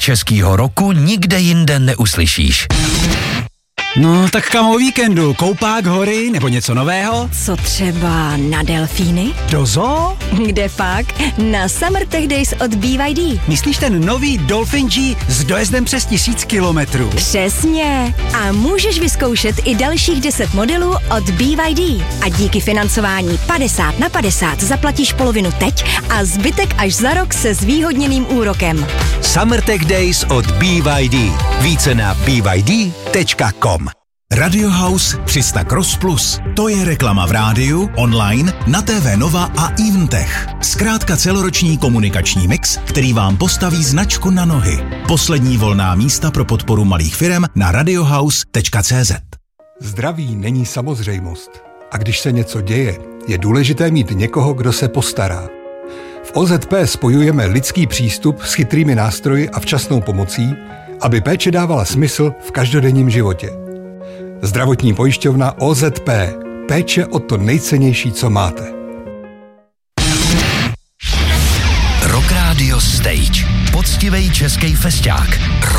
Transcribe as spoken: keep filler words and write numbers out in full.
českýho roku nikde jinde neuslyšíš. No, tak kam o víkendu? Koupák, hory nebo něco nového? Co třeba na delfíny? Do zoo? Kde pak? Na Summer Tech Days od B Y D. Myslíš ten nový Dolphin G s dojezdem přes tisíc kilometrů? Přesně. A můžeš vyzkoušet i dalších deset modelů od B Y D. A díky financování padesát na padesát zaplatíš polovinu teď a zbytek až za rok se zvýhodněným úrokem. Summer Tech Days od B Y D. Více na b y d tečka com. Radio House tři sta Cross Plus. To je reklama v rádiu, online, na T V Nova a Eventech. Zkrátka celoroční komunikační mix, který vám postaví značku na nohy. Poslední volná místa pro podporu malých firem na radiohouse tečka cé zet. Zdraví není samozřejmost. A když se něco děje, je důležité mít někoho, kdo se postará. V O Z P spojujeme lidský přístup s chytrými nástroji a včasnou pomocí, aby péče dávala smysl v každodenním životě. Zdravotní pojišťovna O Z P. Péče o to nejcennější, co máte. Rock Radio Stage. Poctivej český fešťák.